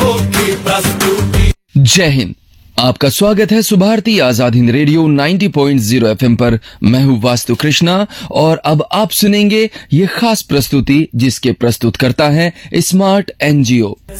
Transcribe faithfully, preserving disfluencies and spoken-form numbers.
की प्रस्तुति। जय हिंद। आपका स्वागत है सुभारती आजाद हिंद रेडियो नब्बे पॉइंट शून्य एफएम पर। मैं हूं वास्तु कृष्णा और अब आप सुनेंगे ये खास प्रस्तुति जिसके प्रस्तुत करता है स्मार्ट एनजीओ।